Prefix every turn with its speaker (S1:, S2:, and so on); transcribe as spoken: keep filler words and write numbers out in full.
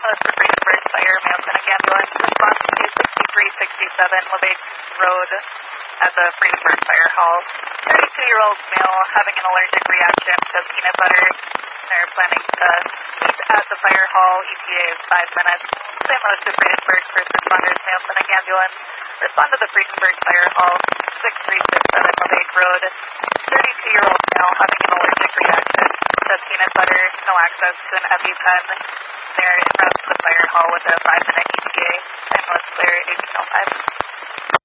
S1: Louis for Freedomburg Fire, male clinic ambulance, response to sixty-three sixty-seven LeBake Road at the Freedomburg Fire Hall. thirty-two-year-old male having an allergic reaction to peanut butter. They're planning to meet at the fire hall. E T A is five minutes. Saint Louis to Freedomburg, first responders, male clinic ambulance. Respond to the Freedomburg Fire Hall, six three six seven LeBake Road. thirty-two-year-old male having an allergic reaction to peanut butter. No access to an EpiPen. They're in route to the fire hall with a five minute E T A. Saint Louis clear eighteen oh five.